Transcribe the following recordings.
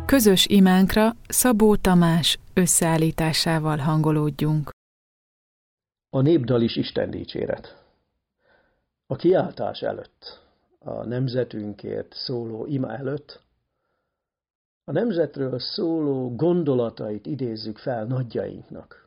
közös imánkra Szabó Tamás összeállításával hangolódjunk. A népdal is Isten dicséret. A kiáltás előtt, a nemzetünkért szóló ima előtt, a nemzetről szóló gondolatait idézzük fel nagyjainknak.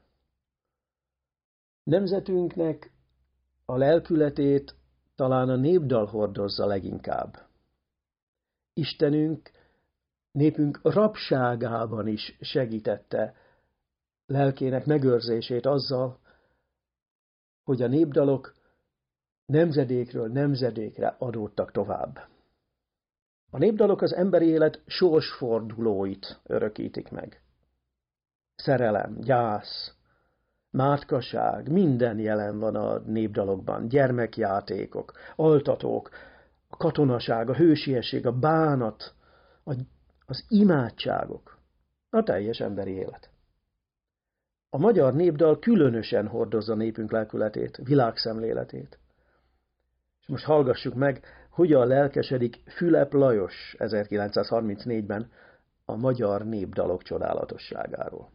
Nemzetünknek a lelkületét talán a népdal hordozza leginkább. Istenünk népünk rabságában is segítette lelkének megőrzését azzal, hogy a népdalok nemzedékről nemzedékre adódtak tovább. A népdalok az emberi élet sorsfordulóit örökítik meg. Szerelem, gyász, mátkaság, minden jelen van a népdalokban. Gyermekjátékok, altatók, a katonaság, a hősiesség, a bánat, az imádságok, a teljes emberi élet. A magyar népdal különösen hordozza népünk lelkületét, világszemléletét. És most hallgassuk meg, hogyan lelkesedik Fülep Lajos 1934-ben a magyar népdalok csodálatosságáról.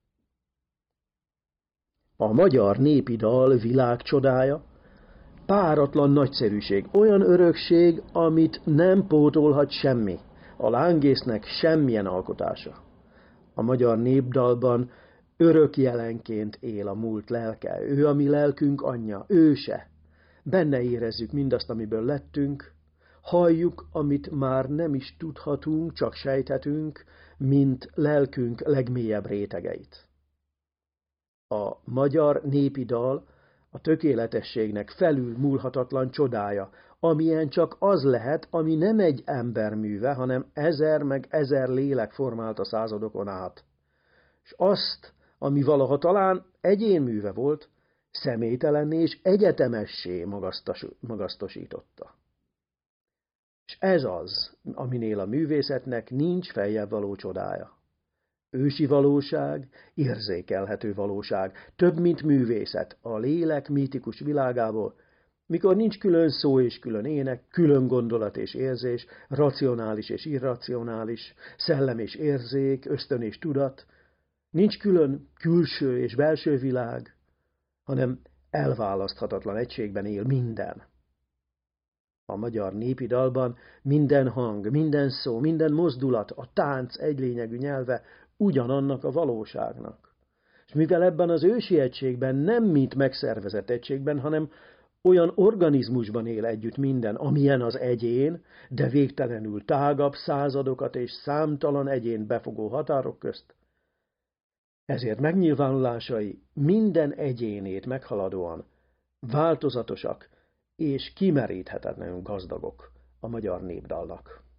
A magyar népi dal világcsodája, páratlan nagyszerűség, olyan örökség, amit nem pótolhat semmi, a lángésznek semmilyen alkotása. A magyar népdalban örök jelenként él a múlt lelke, ő a mi lelkünk anyja, őse. Benne érezzük mindazt, amiből lettünk, halljuk, amit már nem is tudhatunk, csak sejthetünk, mint lelkünk legmélyebb rétegeit. A magyar népi dal a tökéletességnek felül múlhatatlan csodája, amilyen csak az lehet, ami nem egy ember műve, hanem ezer meg ezer lélek formálta századokon át. És azt, ami valaha talán egyén műve volt, személytelenné és egyetemessé magasztosította. És ez az, aminél a művészetnek nincs feljebb való csodája. Ősi valóság, érzékelhető valóság, több, mint művészet, a lélek mítikus világából, mikor nincs külön szó és külön ének, külön gondolat és érzés, racionális és irracionális, szellem és érzék, ösztön és tudat, nincs külön külső és belső világ, hanem elválaszthatatlan egységben él minden. A magyar népi dalban minden hang, minden szó, minden mozdulat, a tánc egylényegű nyelve ugyanannak a valóságnak. És mivel ebben az ősi egységben nem mint megszervezett egységben, hanem olyan organizmusban él együtt minden, amilyen az egyén, de végtelenül tágabb századokat és számtalan egyén befogó határok közt, ezért megnyilvánulásai minden egyénét meghaladóan változatosak és kimeríthetetlenül gazdagok a magyar népdalnak.